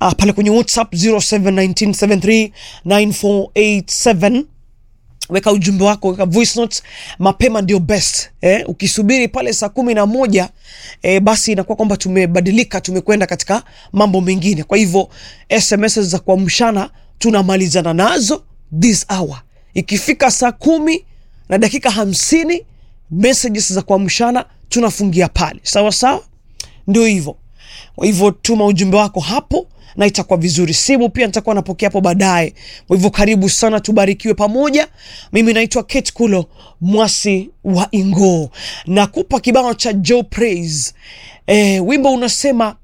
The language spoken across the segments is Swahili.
pale kwenye WhatsApp 0719739487. Weka ujumbe wako, weka voice notes, mapema ndio best. Ukisubiri pale saa 11 basi inakuwa kwamba tumebadilika, tumekwenda katika mambo mengine. Kwa hivyo SMS za kuamshana tunamalizana nazo this hour. Ikifika saa 10:50 messages za kuamshana tunafungia pale. Sawa sawa? Ndio hivyo. Kwa hivyo tuma ujumbe wako hapo na itakuwa vizuri. Simu pia nitakuwa napokea hapo baadaye. Kwa hivyo karibu sana, tubarikiwe pamoja. Mimi naitwa Kate Kulo, mwasi wa Ingo. Nakupa kibao cha Joe Praise. Wimbo unasema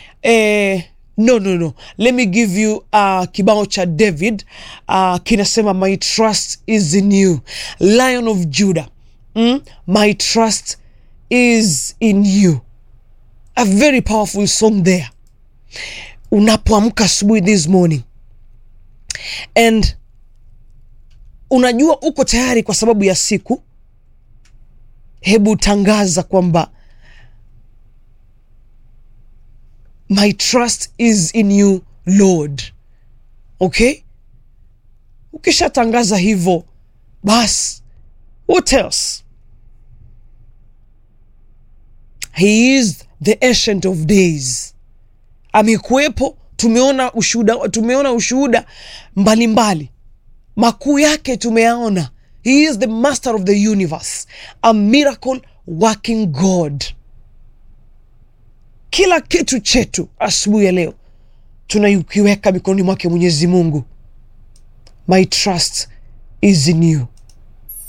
no. Let me give you kibao cha David. Kinasema my trust is in you. Lion of Judah. My trust is in you. A very powerful song there. Unapoamka asubuhi this morning and unajua uko tayari kwa sababu ya siku, hebu tangaza kwamba my trust is in you Lord. Okay? Ukishatangaza hivyo, bas, what else? He is the ancient of days. Amekuwepo, tumeona ushuhuda mbalimbali. Makuu yake tumeyaona. He is the master of the universe, a miracle working God. Kila kitu chetu asubuhi ya leo tunaiweka mikononi mwake Mwenyezi Mungu. My trust is in you.